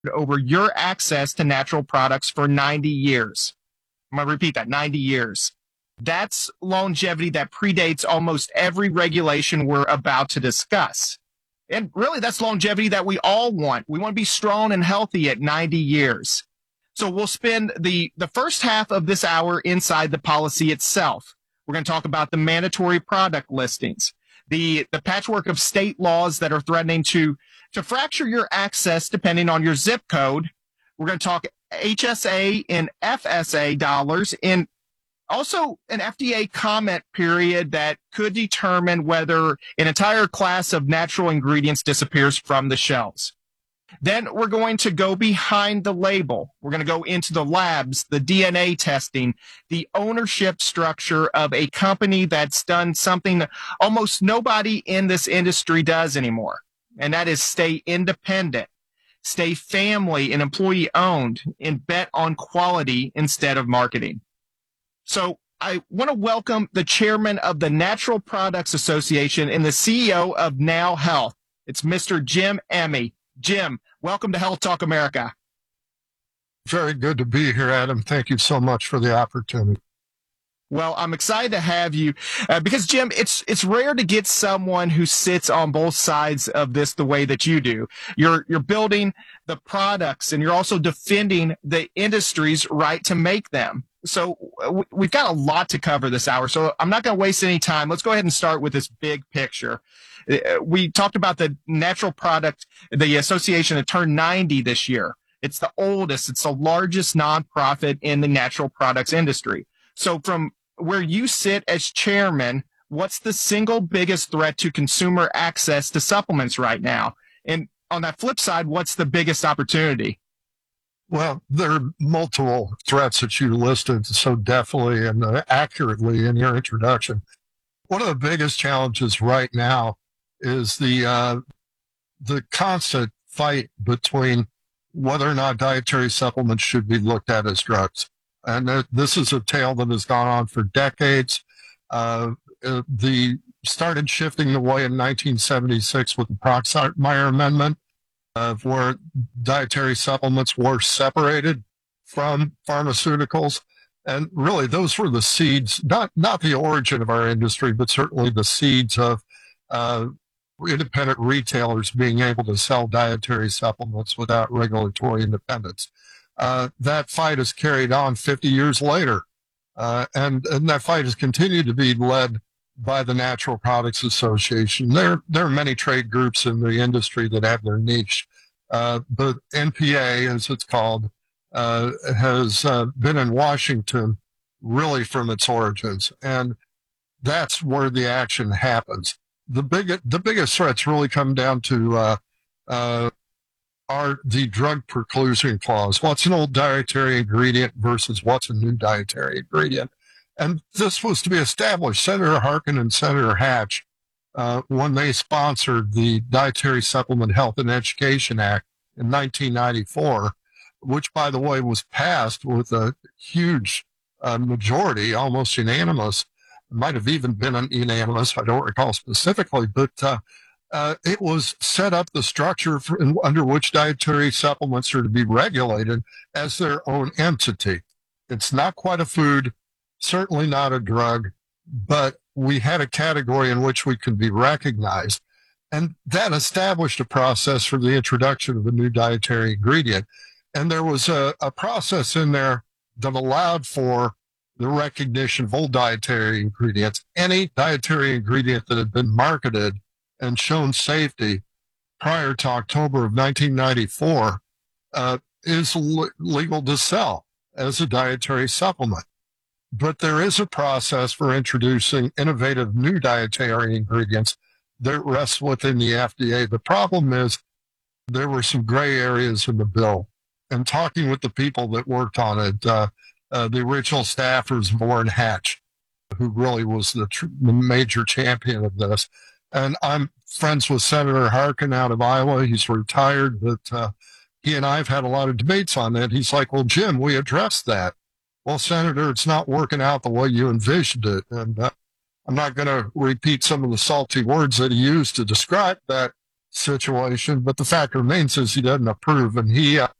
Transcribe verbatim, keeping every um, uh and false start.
over your access to natural products for ninety years. I'm going to repeat that, ninety years. That's longevity that predates almost every regulation we're about to discuss. And really, that's longevity that we all want. We want to be strong and healthy at ninety years. So we'll spend the, the first half of this hour inside the policy itself. We're going to talk about the mandatory product listings, the, the patchwork of state laws that are threatening to, to fracture your access depending on your zip code. We're going to talk H S A and F S A dollars, and also an F D A comment period that could determine whether an entire class of natural ingredients disappears from the shelves. Then we're going to go behind the label. We're going to go into the labs, the D N A testing, the ownership structure of a company that's done something that almost nobody in this industry does anymore, and that is stay independent, stay family and employee owned, and bet on quality instead of marketing. So I want to welcome the chairman of the Natural Products Association and the C E O of Now Health. It's Mister Jim Emme. Jim, welcome to Health Talk America. Very good to be here, Adam. Thank you so much for the opportunity. Well, I'm excited to have you uh, because, Jim, it's it's rare to get someone who sits on both sides of this the way that you do. You're you're building the products and you're also defending the industry's right to make them. So uh, we've got a lot to cover this hour, so I'm not going to waste any time. Let's go ahead and start with this big picture. Uh, we talked about the natural product, the association that turned ninety this year. It's the oldest, it's the largest nonprofit in the natural products industry. So from where you sit as chairman, what's the single biggest threat to consumer access to supplements right now? And on that flip side, what's the biggest opportunity? Well, there are multiple threats that you listed so definitely and uh, accurately in your introduction. One of the biggest challenges right now is the uh, the constant fight between whether or not dietary supplements should be looked at as drugs. And th- this is a tale that has gone on for decades. Uh, uh, the started shifting the way in nineteen seventy-six with the Proxmire Amendment, of where dietary supplements were separated from pharmaceuticals. And really, those were the seeds, not, not the origin of our industry, but certainly the seeds of uh, independent retailers being able to sell dietary supplements without regulatory independence. Uh, that fight is carried on fifty years later, uh, and, and that fight has continued to be led by the Natural Products Association. There, there are many trade groups in the industry that have their niche. Uh, but N P A, as it's called, uh, has uh, been in Washington really from its origins, and that's where the action happens. The big, the biggest threats really come down to uh, uh, are the drug preclusion clause. What's an old dietary ingredient versus what's a new dietary ingredient? And this was to be established. Senator Harkin and Senator Hatch, uh, when they sponsored the Dietary Supplement Health and Education Act in nineteen ninety-four, which, by the way, was passed with a huge uh, majority, almost unanimous. It might have even been unanimous, I don't recall specifically, but uh, uh, it was set up the structure for, in, under which dietary supplements are to be regulated as their own entity. It's not quite a food, certainly not a drug, but we had a category in which we could be recognized. And that established a process for the introduction of a new dietary ingredient. And there was a, a process in there that allowed for the recognition of old dietary ingredients. Any dietary ingredient that had been marketed and shown safety prior to October of nineteen ninety-four uh, is le- legal to sell as a dietary supplement. But there is a process for introducing innovative new dietary ingredients that rests within the F D A. The problem is there were some gray areas in the bill. And talking with the people that worked on it, uh, uh, the original staffers, Warren Hatch, who really was the, tr- the major champion of this. And I'm friends with Senator Harkin out of Iowa. He's retired, but uh, he and I have had a lot of debates on that. He's like, well, Jim, we addressed that. Well, Senator, it's not working out the way you envisioned it. And uh, I'm not going to repeat some of the salty words that he used to describe that, situation. But the fact remains is he doesn't approve, and he uh,